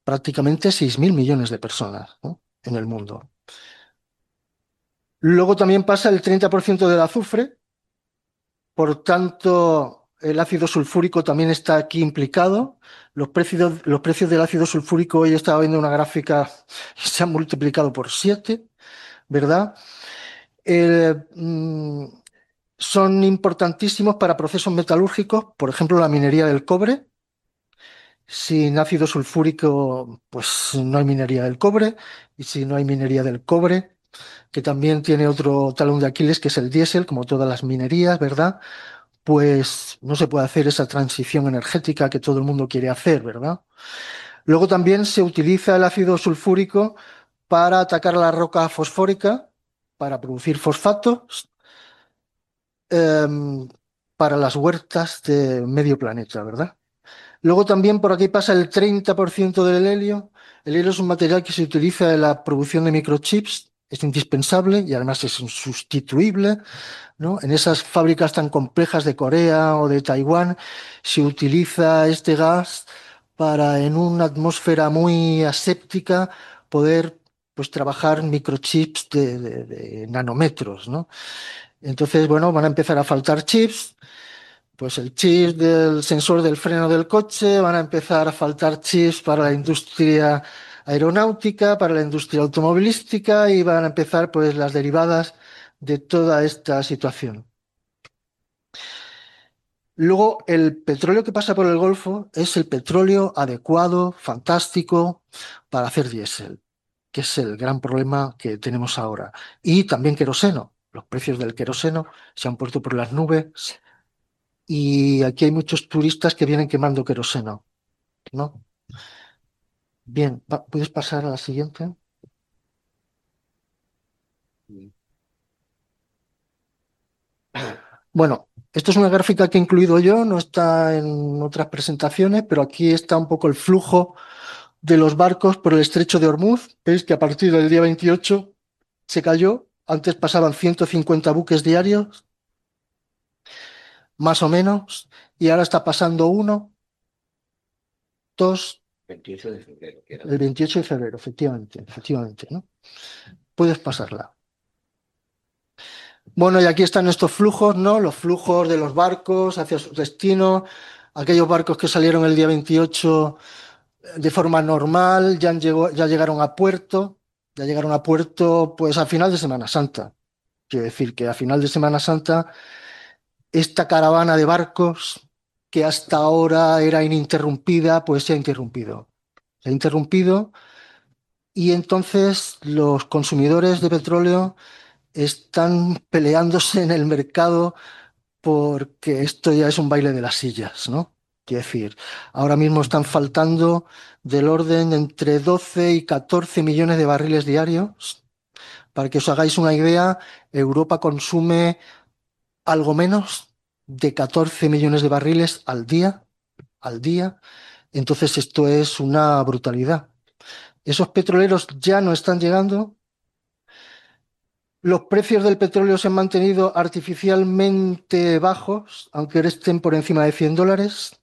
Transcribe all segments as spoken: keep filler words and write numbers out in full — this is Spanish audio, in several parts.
prácticamente seis mil millones de personas, ¿no?, en el mundo. Luego también pasa el treinta por ciento del azufre, por tanto, el ácido sulfúrico también está aquí implicado. Los precios, los precios del ácido sulfúrico, hoy estaba viendo una gráfica, se han multiplicado por siete, ¿verdad? Eh, mm, son importantísimos para procesos metalúrgicos, por ejemplo, la minería del cobre. Sin ácido sulfúrico, pues no hay minería del cobre, y si no hay minería del cobre, que también tiene otro talón de Aquiles, que es el diésel, como todas las minerías, ¿verdad?, pues no se puede hacer esa transición energética que todo el mundo quiere hacer, ¿verdad? Luego también se utiliza el ácido sulfúrico para atacar la roca fosfórica, para producir fosfatos, em, para las huertas de medio planeta, ¿verdad? Luego también por aquí pasa el treinta por ciento del helio. El helio es un material que se utiliza en la producción de microchips, es indispensable y además es insustituible, ¿no? En esas fábricas tan complejas de Corea o de Taiwán se utiliza este gas para, en una atmósfera muy aséptica, poder, pues, trabajar microchips de, de- de nanómetros, ¿no? Entonces, bueno, van a empezar a faltar chips, pues el chip del sensor del freno del coche, van a empezar a faltar chips para la industria aeronáutica, para la industria automovilística, y van a empezar, pues, las derivadas de toda esta situación. Luego, el petróleo que pasa por el Golfo es el petróleo adecuado, fantástico, para hacer diésel, que es el gran problema que tenemos ahora. Y también queroseno. Los precios del queroseno se han puesto por las nubes y aquí hay muchos turistas que vienen quemando queroseno, ¿no? Bien, va- ¿puedes pasar a la siguiente? Bueno, esto es una gráfica que he incluido yo, no está en otras presentaciones, pero aquí está un poco el flujo de los barcos por el estrecho de Hormuz. Veis que a partir del día veintiocho se cayó. Antes pasaban ciento cincuenta buques diarios, más o menos, y ahora está pasando uno, dos, veintiocho de febrero, que era. el veintiocho de febrero, efectivamente, efectivamente, ¿no? Puedes pasarla. Bueno, y aquí están estos flujos, ¿no? Los flujos de los barcos hacia su destino. Aquellos barcos que salieron el día veintiocho de forma normal ya, han llegó- ya llegaron a puerto, ya llegaron a puerto pues a final de Semana Santa. Quiero decir que a final de Semana Santa esta caravana de barcos que hasta ahora era ininterrumpida, pues se ha interrumpido. Se ha interrumpido y entonces los consumidores de petróleo están peleándose en el mercado porque esto ya es un baile de las sillas, ¿no? Quiero decir, ahora mismo están faltando del orden de entre doce y catorce millones de barriles diarios. Para que os hagáis una idea, Europa consume algo menos de catorce millones de barriles al día, al día. Entonces esto es una brutalidad. Esos petroleros ya no están llegando. Los precios del petróleo se han mantenido artificialmente bajos, aunque ahora estén por encima de cien dólares.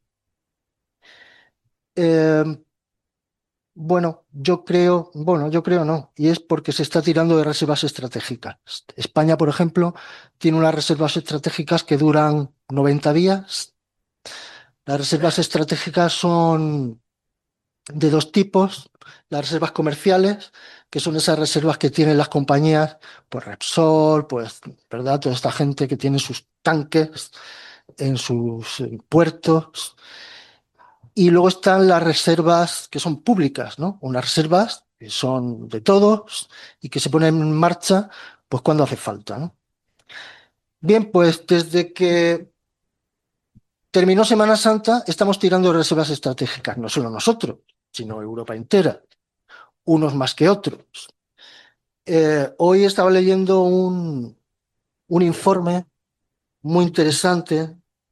Eh, bueno, yo creo, bueno, yo creo no, y es porque se está tirando de reservas estratégicas. España, por ejemplo, tiene unas reservas estratégicas que duran noventa días. Las reservas estratégicas son de dos tipos: las reservas comerciales, que son esas reservas que tienen las compañías, pues Repsol, pues, ¿verdad? Toda esta gente que tiene sus tanques en sus eh, puertos. Y luego están las reservas que son públicas, ¿no? Unas reservas que son de todos y que se ponen en marcha, pues, cuando hace falta, ¿no? Bien, pues desde que terminó Semana Santa estamos tirando de reservas estratégicas, no solo nosotros, sino Europa entera, unos más que otros. Eh, hoy estaba leyendo un, un informe muy interesante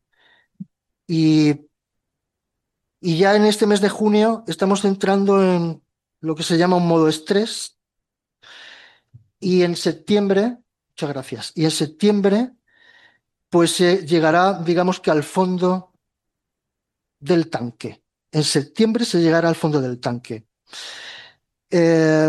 y, y ya en este mes de junio estamos entrando en lo que se llama un modo estrés, y en septiembre, muchas gracias, y en septiembre pues se llegará, digamos que al fondo del tanque. En septiembre se llegará al fondo del tanque. Eh,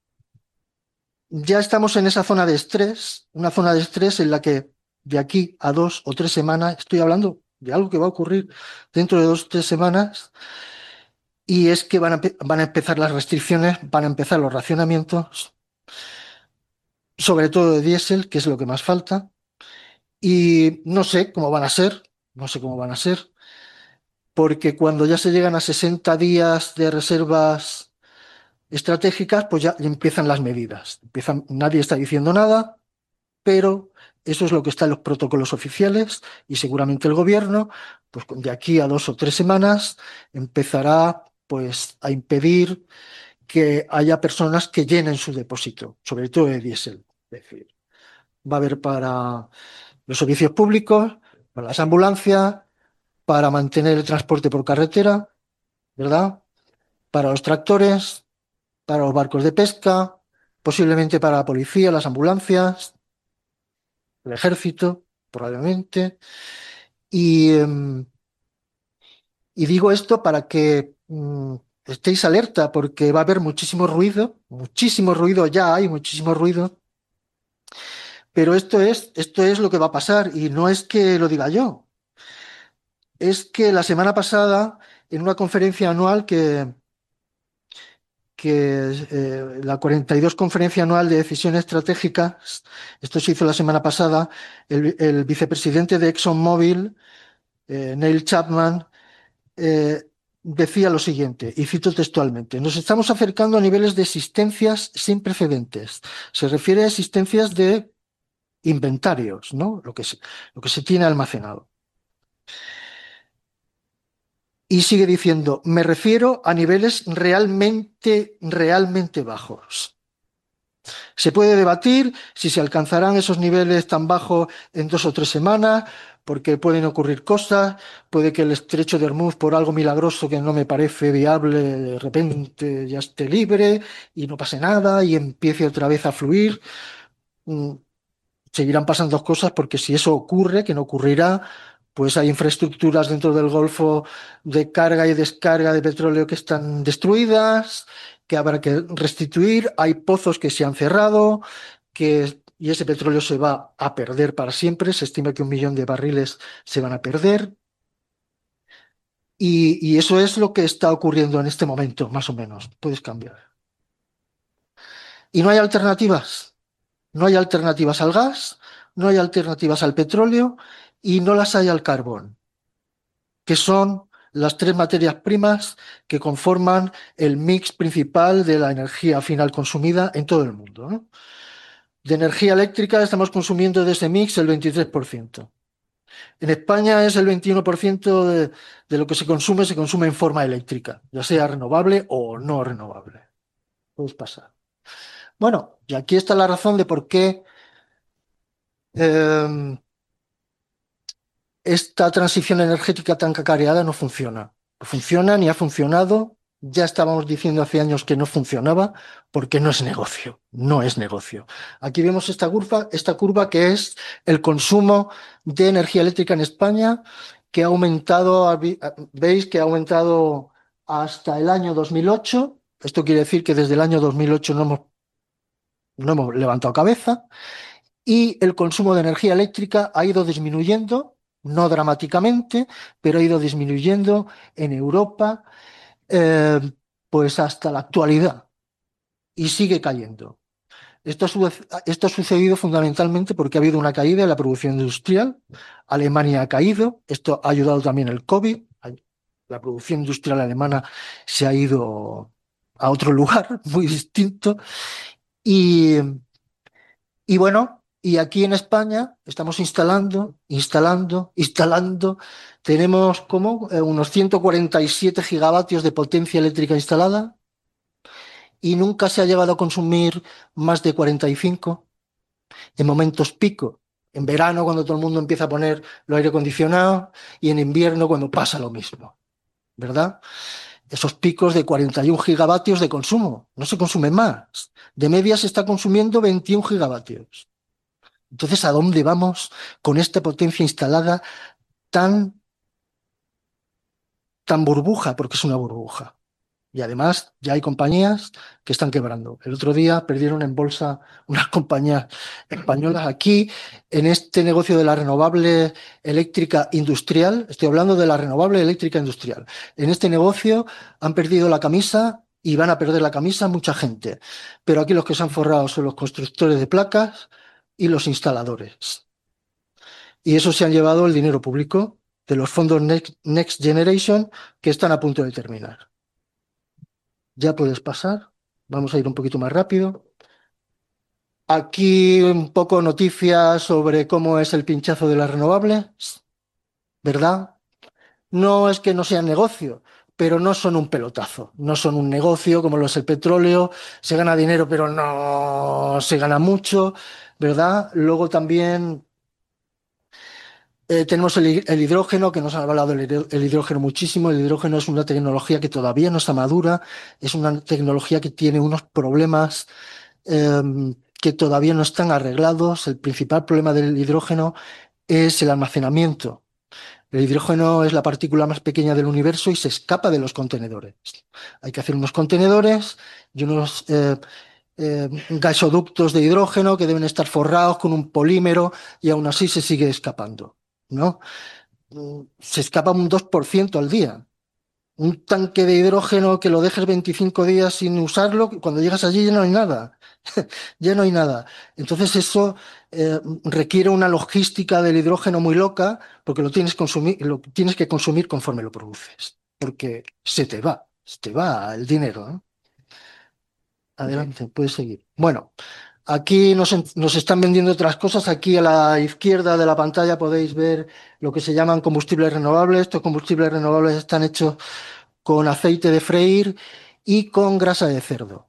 ya estamos en esa zona de estrés, una zona de estrés en la que de aquí a dos o tres semanas, estoy hablando de algo que va a ocurrir dentro de dos o tres semanas, y es que van a, van a empezar las restricciones, van a empezar los racionamientos, sobre todo de diésel, que es lo que más falta, y no sé cómo van a ser, no sé cómo van a ser, porque cuando ya se llegan a sesenta días de reservas estratégicas, pues ya empiezan las medidas. Empiezan, nadie está diciendo nada, pero eso es lo que está en los protocolos oficiales y seguramente el gobierno, pues de aquí a dos o tres semanas, empezará pues a impedir que haya personas que llenen su depósito, sobre todo de diésel. Es decir, va a haber para los servicios públicos, para las ambulancias, para mantener el transporte por carretera, ¿verdad? Para los tractores, para los barcos de pesca, posiblemente para la policía, las ambulancias, el ejército, probablemente. Y, em, y digo esto para que mm, estéis alerta, porque va a haber muchísimo ruido, muchísimo ruido, ya hay muchísimo ruido, pero esto es, esto es lo que va a pasar y no es que lo diga yo, es que la semana pasada, en una conferencia anual que, que eh, la cuarenta y dos Conferencia Anual de Decisiones Estratégicas, esto se hizo la semana pasada, el, el vicepresidente de ExxonMobil, eh, Neil Chapman, eh, decía lo siguiente, y cito textualmente: nos estamos acercando a niveles de existencias sin precedentes. Se refiere a existencias de inventarios, ¿no? Lo que se, lo que se tiene almacenado. Y sigue diciendo, me refiero a niveles realmente, realmente bajos. Se puede debatir si se alcanzarán esos niveles tan bajos en dos o tres semanas, porque pueden ocurrir cosas, puede que el estrecho de Hormuz, por algo milagroso que no me parece viable, de repente ya esté libre y no pase nada y empiece otra vez a fluir. Mm, Seguirán pasando cosas porque si eso ocurre, que no ocurrirá, pues hay infraestructuras dentro del Golfo de carga y descarga de petróleo que están destruidas, que habrá que restituir, hay pozos que se han cerrado, que, y ese petróleo se va a perder para siempre, se estima que un millón de barriles se van a perder, y, y eso es lo que está ocurriendo en este momento, más o menos, puedes cambiar. Y no hay alternativas. No hay alternativas al gas, no hay alternativas al petróleo y no las hay al carbón, que son las tres materias primas que conforman el mix principal de la energía final consumida en todo el mundo, ¿no? De energía eléctrica estamos consumiendo de ese mix el veintitrés por ciento. En España es el veintiuno por ciento de, de lo que se consume, se consume en forma eléctrica, ya sea renovable o no renovable. Puedes pasar. Bueno, y aquí está la razón de por qué eh, esta transición energética tan cacareada no funciona. No funciona ni ha funcionado. Ya estábamos diciendo hace años que no funcionaba porque no es negocio, no es negocio. Aquí vemos esta curva, esta curva que es el consumo de energía eléctrica en España, que ha aumentado, veis que ha aumentado hasta el año dos mil ocho. Esto quiere decir que desde el año dos mil ocho no hemos, no hemos levantado cabeza y el consumo de energía eléctrica ha ido disminuyendo, no dramáticamente, pero ha ido disminuyendo en Europa, eh, pues hasta la actualidad y sigue cayendo. Esto, esto ha sucedido fundamentalmente porque ha habido una caída en la producción industrial. Alemania ha caído, esto ha ayudado también el COVID. La producción industrial alemana se ha ido a otro lugar muy distinto y Y bueno, y aquí en España estamos instalando, instalando, instalando. Tenemos como eh, unos ciento cuarenta y siete gigavatios de potencia eléctrica instalada y nunca se ha llegado a consumir más de cuarenta y cinco en momentos pico. En verano, cuando todo el mundo empieza a poner los aire acondicionado y en invierno, cuando pasa lo mismo, ¿verdad? Esos picos de cuarenta y uno gigavatios de consumo. No se consume más. De media se está consumiendo veintiún gigavatios. Entonces, ¿a dónde vamos con esta potencia instalada tan, tan burbuja? Porque es una burbuja. Y además ya hay compañías que están quebrando. El otro día perdieron en bolsa unas compañías españolas aquí en este negocio de la renovable eléctrica industrial. Estoy hablando de la renovable eléctrica industrial. En este negocio han perdido la camisa y van a perder la camisa mucha gente. Pero aquí los que se han forrado son los constructores de placas y los instaladores. Y eso se han llevado el dinero público de los fondos Next, Next Generation que están a punto de terminar. Ya puedes pasar. Vamos a ir un poquito más rápido. Aquí un poco noticias sobre cómo es el pinchazo de las renovables, ¿verdad? No es que no sean negocio, pero no son un pelotazo. No son un negocio como lo es el petróleo. Se gana dinero, pero no se gana mucho, ¿verdad? Luego también Eh, tenemos el, el hidrógeno, que nos han hablado del hidro- el hidrógeno muchísimo. El hidrógeno es una tecnología que todavía no está madura, es una tecnología que tiene unos problemas em, que todavía no están arreglados. El principal problema del hidrógeno es el almacenamiento. El hidrógeno es la partícula más pequeña del universo y se escapa de los contenedores. Hay que hacer unos contenedores y unos eh, eh, gasoductos de hidrógeno que deben estar forrados con un polímero y aún así se sigue escapando, ¿no? Mm, Se escapa un dos por ciento al día. Un tanque de hidrógeno que lo dejes veinticinco días sin usarlo, cuando llegas allí ya no hay nada, ya no hay nada. Entonces eso eh, requiere una logística del hidrógeno muy loca, porque lo tienes, consumir, lo tienes que consumir conforme lo produces, porque se te va, se te va el dinero, ¿no? Adelante, puedes seguir. Bueno, aquí nos, en- nos están vendiendo otras cosas. Aquí a la izquierda de la pantalla podéis ver lo que se llaman combustibles renovables. Estos combustibles renovables están hechos con aceite de freír y con grasa de cerdo.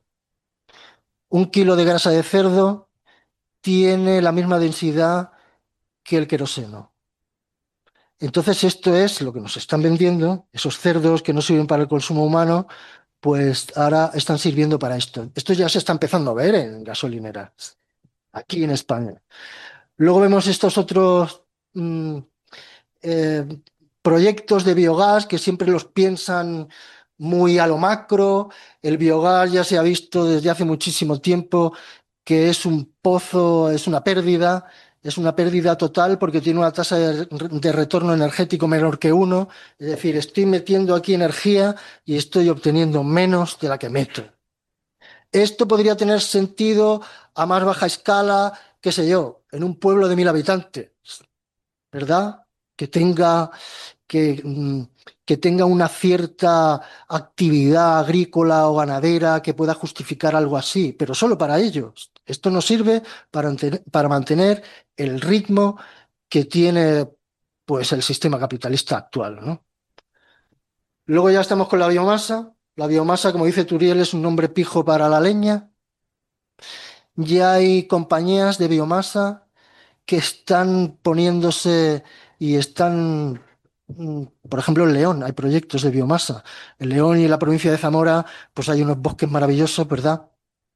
Un kilo de grasa de cerdo tiene la misma densidad que el queroseno. Entonces, esto es lo que nos están vendiendo, esos cerdos que no sirven para el consumo humano, pues ahora están sirviendo para esto. Esto ya se está empezando a ver en gasolineras, aquí en España. Luego vemos estos otros mm, eh, proyectos de biogás que siempre los piensan muy a lo macro. El biogás ya se ha visto desde hace muchísimo tiempo que es un pozo, es una pérdida, es una pérdida total porque tiene una tasa de, de retorno energético menor que uno. Es decir, estoy metiendo aquí energía y estoy obteniendo menos de la que meto. Esto podría tener sentido a más baja escala, qué sé yo, en un pueblo de mil habitantes, ¿verdad? Que tenga, que, mm, que tenga una cierta actividad agrícola o ganadera que pueda justificar algo así, pero solo para ellos. Esto no sirve para, ante- para mantener el ritmo que tiene pues, el sistema capitalista actual, ¿no? Luego ya estamos con la biomasa. La biomasa, como dice Turiel, es un nombre pijo para la leña. Ya hay compañías de biomasa que están poniéndose y están, mm, por ejemplo, en León hay proyectos de biomasa. En León y en la provincia de Zamora, pues hay unos bosques maravillosos, ¿verdad?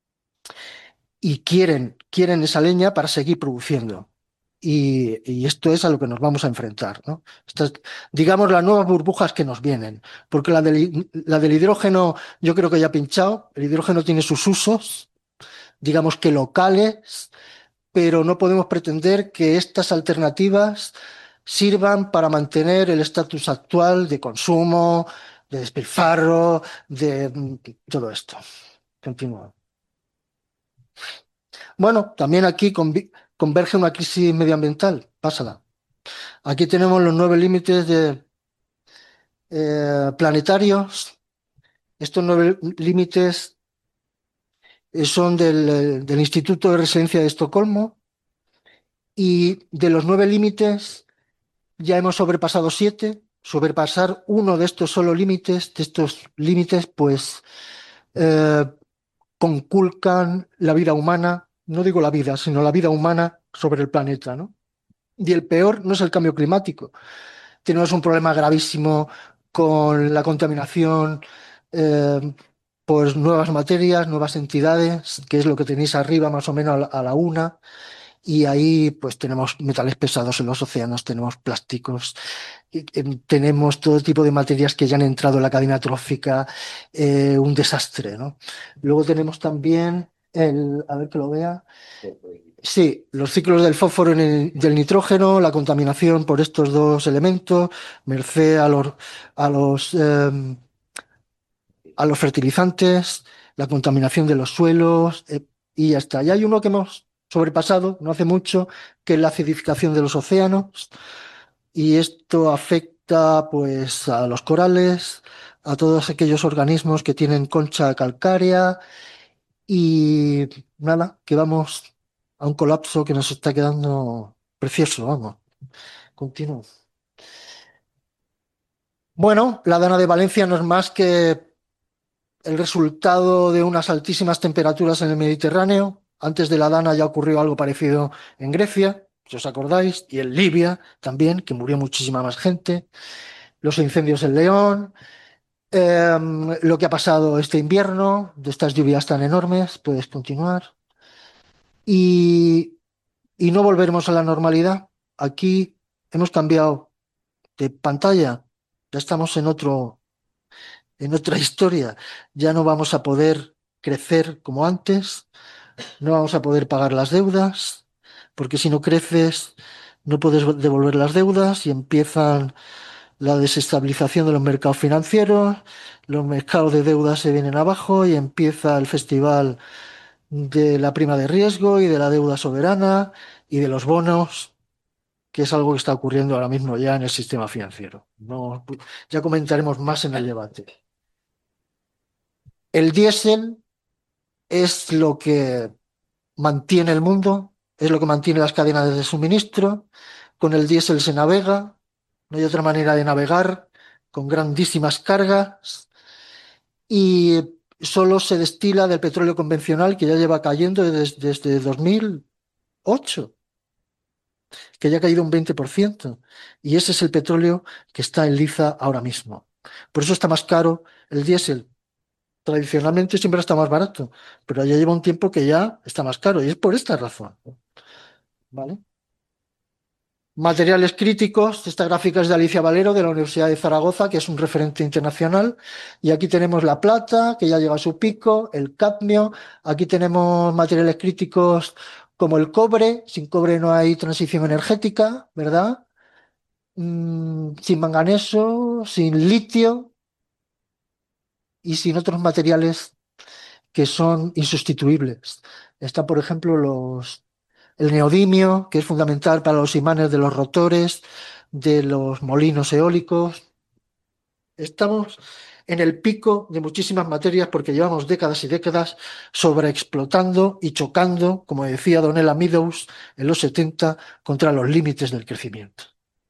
Y quieren, quieren esa leña para seguir produciendo. Y, y esto es a lo que nos vamos a enfrentar, ¿no? Estas, digamos, las nuevas burbujas que nos vienen. Porque la del, hi- la del hidrógeno, yo creo que ya ha pinchado. El hidrógeno tiene sus usos, digamos que locales, pero no podemos pretender que estas alternativas sirvan para mantener el estatus actual de consumo, de despilfarro, de mm, todo esto. Continúa. Bueno, también aquí convi- converge una crisis medioambiental. Pásala. Aquí tenemos los nueve límites de, eh, planetarios. Estos nueve límites eh, son del, eh, del Instituto de Resiliencia de Estocolmo y de los nueve límites ya hemos sobrepasado siete. Sobrepasar uno de estos solo límites, de estos límites, pues eh, conculcan la vida humana, no digo la vida, sino la vida humana sobre el planeta, ¿no? Y el peor no es el cambio climático. Tenemos un problema gravísimo con la contaminación eh, por nuevas materias, nuevas entidades, que es lo que tenéis arriba más o menos a la, a la una. y ahí pues tenemos metales pesados en los océanos, tenemos plásticos, y, em, tenemos todo tipo de materias que ya han entrado en la cadena trófica, eh, un desastre, ¿no? Luego tenemos también el, a ver que lo vea. Sí, los ciclos del fósforo y el- del nitrógeno, la contaminación por estos dos elementos, merced a los, a los, em, a los fertilizantes, la contaminación de los suelos, eh, y ya está. Y hay uno que hemos sobrepasado no hace mucho, que es la acidificación de los océanos, y esto afecta pues a los corales, a todos aquellos organismos que tienen concha calcárea, y nada, que vamos a un colapso que nos está quedando precioso, vamos. Continúo. Bueno, la Dana de Valencia no es más que el resultado de unas altísimas temperaturas en el Mediterráneo. Antes de la Dana ya ocurrió algo parecido en Grecia, si os acordáis, y en Libia también, que murió muchísima más gente. Los incendios en León, eh, lo que ha pasado este invierno, de estas lluvias tan enormes, puedes continuar. Y, y no volveremos a la normalidad. Aquí hemos cambiado de pantalla, ya estamos en otro, en otra historia. Ya no vamos a poder crecer como antes, no vamos a poder pagar las deudas, porque si no creces, no puedes devolver las deudas y empiezan la desestabilización de los mercados financieros, los mercados de deuda se vienen abajo y empieza el festival de la prima de riesgo y de la deuda soberana y de los bonos, que es algo que está ocurriendo ahora mismo ya en el sistema financiero. No, ya comentaremos más en el debate. El diésel es lo que mantiene el mundo, es lo que mantiene las cadenas de suministro. Con el diésel se navega, no hay otra manera de navegar, con grandísimas cargas, y solo se destila del petróleo convencional que ya lleva cayendo desde, desde dos mil ocho, que ya ha caído un veinte por ciento. Y ese es el petróleo que está en liza ahora mismo. Por eso está más caro el diésel. Tradicionalmente siempre está más barato, pero ya lleva un tiempo que ya está más caro y es por esta razón. ¿Vale? Materiales críticos. Esta gráfica es de Alicia Valero de la Universidad de Zaragoza, que es un referente internacional. Y aquí tenemos la plata, que ya llega a su pico, el cadmio. Aquí tenemos materiales críticos como el cobre. Sin cobre no hay transición energética, ¿verdad? Mm, sin manganeso, sin litio y sin otros materiales que son insustituibles. Está, por ejemplo, los, el neodimio, que es fundamental para los imanes de los rotores, de los molinos eólicos. Estamos en el pico de muchísimas materias porque llevamos décadas y décadas sobreexplotando y chocando, como decía Donella Meadows en los setenta, contra los límites del crecimiento.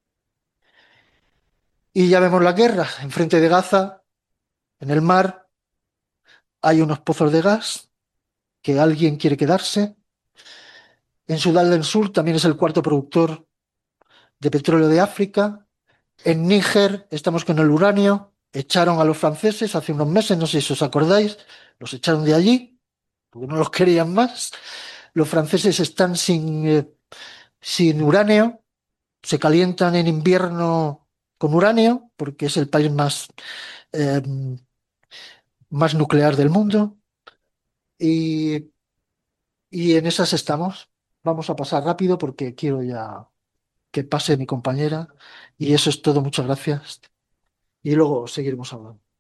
Y ya vemos la guerra. Enfrente de Gaza, en el mar, hay unos pozos de gas que alguien quiere quedarse. En Sudán del Sur también es el cuarto productor de petróleo de África. En Níger estamos con el uranio. Echaron a los franceses hace unos meses, no sé si os acordáis, los echaron de allí porque no los querían más. Los franceses están sin, eh, sin uranio, se calientan en invierno con uranio porque es el país más, eh, más nuclear del mundo. Y, y en esas estamos. Vamos a pasar rápido porque quiero ya que pase mi compañera. Y eso es todo, muchas gracias. Y luego seguiremos hablando.